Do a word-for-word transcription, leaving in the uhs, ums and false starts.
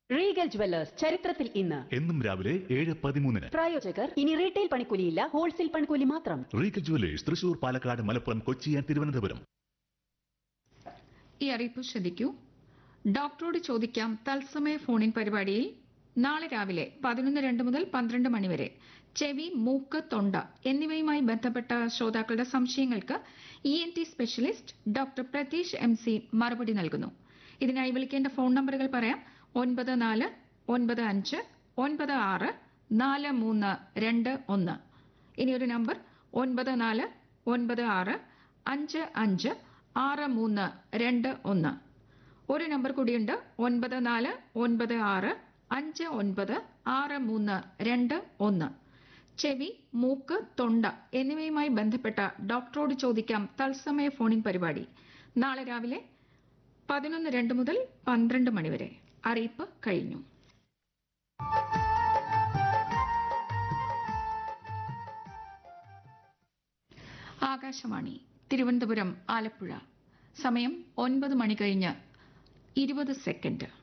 Regal jewellers ചരിത്രത്തിൽ ഇന്ന് എന്നും രാവിലെ ഏഴ് പതിമൂന്നിന്. പ്രായോജകർ ഇനി റീറ്റെയിൽ പണിക്കൂലിയില്ല, ഹോൾസെയിൽ പണിക്കൂലി മാത്രം. Regal jewellers Thrissur, Palakkad, Malappuram, Kochi and Thiruvananthapuram. ഈ അറിയിപ്പ് ശ്രദ്ധിക്കൂ. ഡോക്ടറോട് ചോദിക്കാം തത്സമയ ഫോണിൻ പരിപാടിയിൽ നാളെ രാവിലെ പതിനൊന്ന് രണ്ട് മുതൽ പന്ത്രണ്ട് മണിവരെ ചെവി, മൂക്ക്, തൊണ്ട എന്നിവയുമായി ബന്ധപ്പെട്ട ശ്രോതാക്കളുടെ സംശയങ്ങൾക്ക് E N T specialist doctor Pratheesh M C മറുപടി നൽകുന്നു. ഇതിനായി വിളിക്കേണ്ട ഫോൺ നമ്പറുകൾ പറയാം. ഒൻപത് നാല് ഒൻപത് അഞ്ച് ഒൻപത് ആറ് നാല് മൂന്ന് രണ്ട് ഒന്ന്. ഇനിയൊരു നമ്പർ ഒൻപത് നാല് ഒൻപത് ആറ് അഞ്ച് അഞ്ച് ആറ് മൂന്ന് രണ്ട് ഒന്ന്. ഒരു നമ്പർ കൂടിയുണ്ട്, ഒൻപത് നാല് ഒൻപത് ആറ് അഞ്ച് ഒൻപത് ആറ് മൂന്ന് രണ്ട് ഒന്ന്. ചെവി, മൂക്ക്, തൊണ്ട എന്നിവയുമായി ബന്ധപ്പെട്ട ഡോക്ടറോട് ചോദിക്കാം തത്സമയ ഫോണിൻ പരിപാടി നാളെ രാവിലെ പതിനൊന്ന് രണ്ട് മുതൽ പന്ത്രണ്ട് മണിവരെ. അറിയിപ്പ് കഴിഞ്ഞു. ആകാശവാണി തിരുവനന്തപുരം, ആലപ്പുഴ. സമയം ഒൻപത് മണി കഴിഞ്ഞ് ഇരുപത് സെക്കൻഡ്.